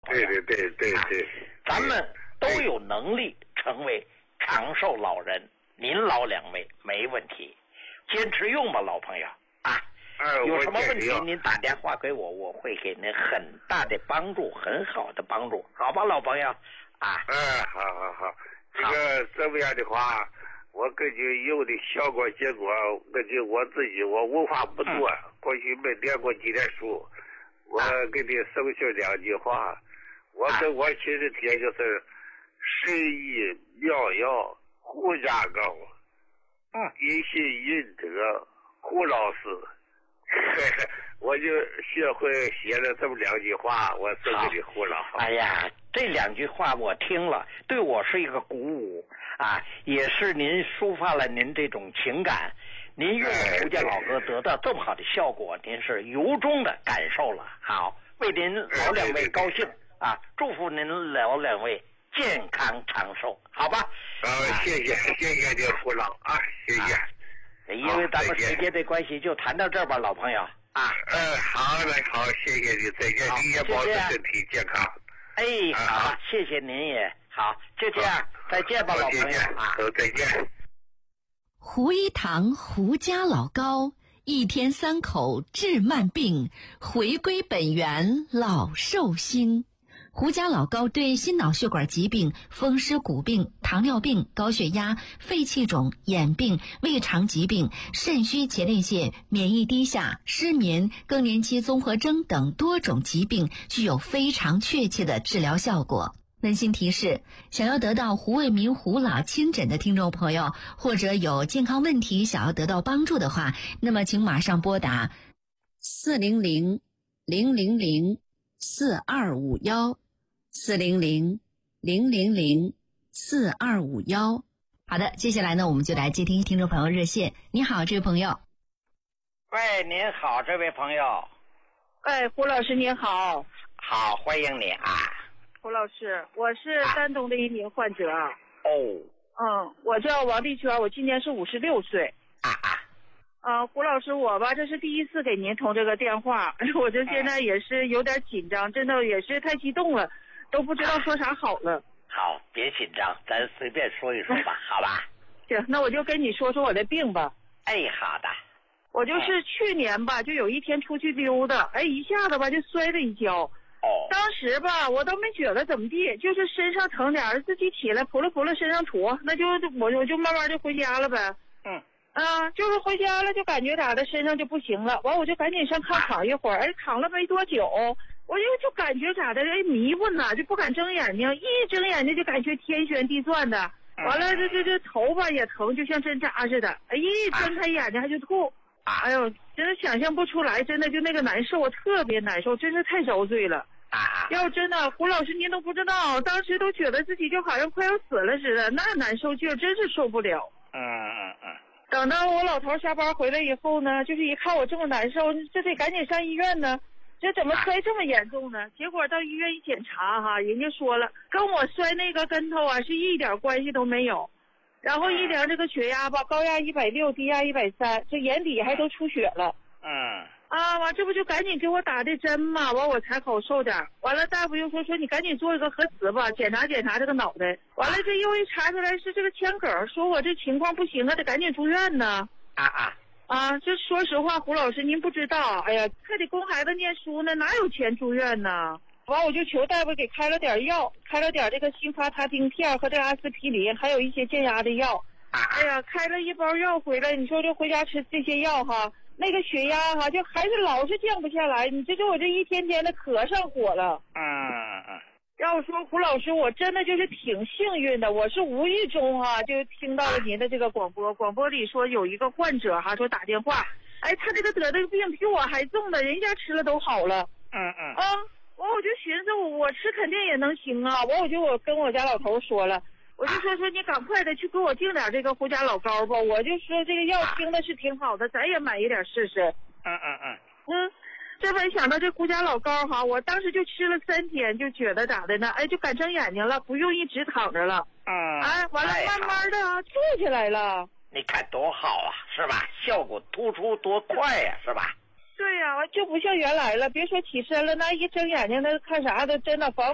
朋友。 对， 咱们都有能力成为长寿老人，您老两位没问题，坚持用吧，老朋友啊。有什么问题您打电话给我，我会给您很大的帮助，很好的帮助，好吧，老朋友啊。 好，这么样的话，我根据有的效果结果，根据我自己，我文化不多，过去没念过几点书，我给你送去2句话。我跟我亲人贴就是神医妙药胡家高，一心仁德胡老师。我就学会写了这么2句话，我送给你胡老。 哎呀，这2句话我听了，对我是一个鼓舞啊，也是您抒发了您这种情感。您用胡家老哥得到这么好的效果，您是由衷的感受了。好，为您老两位高兴啊，祝福您老两位健康长寿，好吧？ 谢谢你胡老啊，谢谢。 因为咱们时间的关系，就谈到这儿吧，老朋友啊。 好，谢谢你，再见，你也保持身体健康。 好，谢谢您也好，就这样，再见吧，老朋友啊。 再见。 胡一堂胡家老高，一天3口治慢病，回归本源老寿星。胡家老高对心脑血管疾病、风湿骨病、糖尿病、高血压、肺气肿、眼病、胃肠疾病、肾虚前列腺、免疫低下、失眠、更年期综合征等多种疾病具有非常确切的治疗效果。温馨提示，想要得到胡卫民胡老亲诊的听众朋友，或者有健康问题想要得到帮助的话，那么请马上拨打400-000-4251，400-000-4251。好的，接下来呢，我们就来接听众朋友热线。你好，这位朋友。 喂，您好，这位朋友。 胡老师您好。 好，欢迎你啊。 胡老师，我是丹东的一名患者。我叫王丽娟，我今年是56岁。胡老师，我吧，这是第一次给您通这个电话，我这现在也是有点紧张，真的也是太激动了，都不知道说啥好了。 好，别紧张，咱随便说一说吧，好吧？ 行，那我就跟你说说我的病吧。 好的。 我就是去年吧，就有一天出去溜达，一下子吧就摔了一跤。当时吧，我都没觉得怎么地，就是身上疼点儿，自己起来扑了身上土，那就我就慢慢就回家了呗。就是回家了，就感觉咋的身上就不行了，完我就赶紧上炕躺一会儿，躺了没多久，我就感觉咋的，迷糊呢，就不敢睁眼睛，一睁眼睛就感觉天旋地转的，完了这头发也疼，就像针扎似的，一睁开眼睛还就吐。哎呦，真的想象不出来，真的就那个难受，我特别难受，真是太遭罪了。要真的，胡老师您都不知道，当时都觉得自己就好像快要死了似的，那难受劲儿真是受不了。等到我老头下班回来以后呢，就是一看我这么难受，这得赶紧上医院呢。这怎么摔这么严重呢？结果到医院一检查人家说了，跟我摔那个跟头是一点关系都没有。然后一量这个血压吧，高压160，低压130，这眼底还都出血了。完这不就赶紧给我打的针嘛，完我才好受点。完了大夫又说你赶紧做一个核磁吧，检查这个脑袋。完了这又一查出来是这个腔梗，说我这情况不行得赶紧住院呢。这说实话，胡老师您不知道，还得供孩子念书呢，哪有钱住院呢？完我就求大夫给开了点药，开了点这个辛发他汀片和这个阿司匹林，还有一些降压的药。开了一包药回来，你说这回家吃这些药那个血压就还是老是降不下来，你这我这一天天的可上火了。要说胡老师，我真的就是挺幸运的，我是无意中就听到了您的这个广播里说有一个患者说打电话，他这个得这个病比我还重的，人家吃了都好了。完我就寻思我吃肯定也能行完我跟我家老头说了，我就说你赶快的去给我订点这个胡家老膏吧，我就说这个药听的是挺好的，咱也买一点试试。这没想到这胡家老膏我当时就吃了3天，就觉得咋的呢？就敢睁眼睛了，不用一直躺着了。完了慢慢的坐起来了。 你看多好是吧？效果突出多快是吧？ 对就不像原来了，别说起身了，那一睁眼睛那看啥的，真的防